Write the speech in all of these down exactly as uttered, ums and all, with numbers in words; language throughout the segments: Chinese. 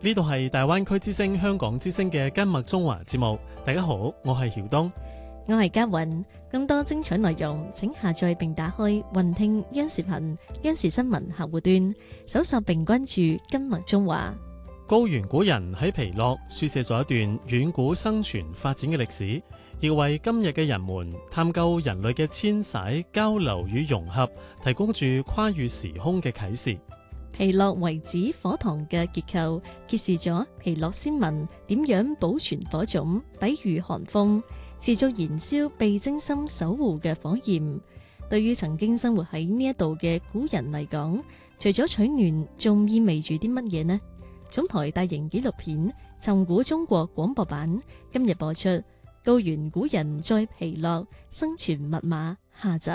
呢度係大灣區之聲香港之聲嘅今麥中華節目。大家好，我係曉東， 我係嘉韻。更多精彩內容，請下載並打開雲聽央視頻、央視新聞客戶端，搜索並關注今麥中華。 高原古人喺皮諾書寫咗一段遠古生存發展嘅歷史，亦為今日嘅人們探究人類嘅遷徙、交流與融合，提供住跨越時空嘅啟示。 皮諾遺址火塘嘅結構揭示咗皮諾先民點樣保存火種，抵禦寒風，持續燃燒被精心守護嘅火焰。對於曾經生活喺呢一度嘅古人嚟講，除咗取暖，仲意味住啲乜嘢呢？總台大型紀錄片《尋古中國》廣播版今日播出《高原古人在皮諾生存密碼》下集。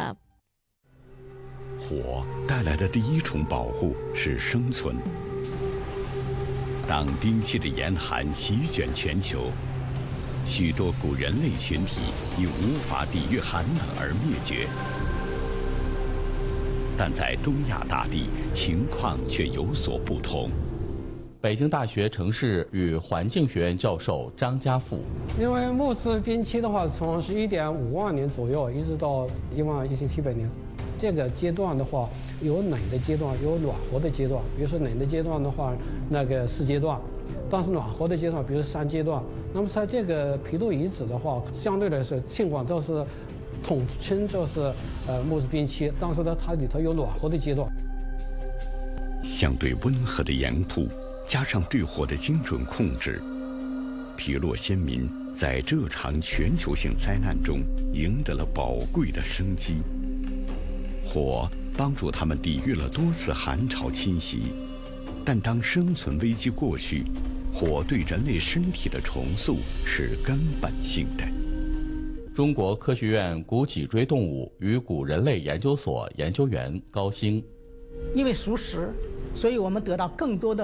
火帶來的第一重保護是生存。當冰期的嚴寒席捲全球，許多古人類群體已無法抵禦寒冷而滅絕。但在東亞大地，情況卻有所不同。 北京大學城市與環境學院教授張家富， 因為木質冰期的話，從十一點五萬年左右，一直到一萬一千七百年。這個階段的話，有冷的階段，有暖和的階段。比如說冷的階段的話，那個四階段；但是暖和的階段，比如三階段。那麼在這個皮諾遺址的話，相對來說情況就是統稱就是呃木質冰期，但是呢，它裏頭有暖和的階段。 相對溫和的鹽土，加上對火的精準控制，皮諾先民在這場全球性災難中贏得了寶貴的生機。火幫助他們抵禦了多次寒潮侵襲，但當生存危機過去，火對人類身體的重塑是根本性的。 中國科學院古脊椎動物與古人類研究所研究員高星， 因為熟食，所以我們得到更多的